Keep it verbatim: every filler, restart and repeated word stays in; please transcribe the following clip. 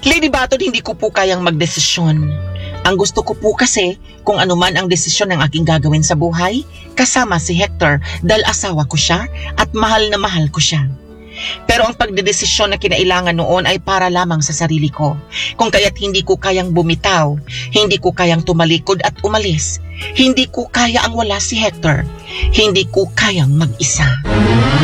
Lady Baton, hindi ko po kayang magdesisyon. Ang gusto ko po kasi, kung ano man ang desisyon ng aking gagawin sa buhay, kasama si Hector dahil asawa ko siya at mahal na mahal ko siya. Pero ang pagdedesisyon na kinailangan noon ay para lamang sa sarili ko. Kung kaya't hindi ko kayang bumitaw, hindi ko kayang tumalikod at umalis, hindi ko kaya ang wala si Hector, hindi ko kayang mag-isa.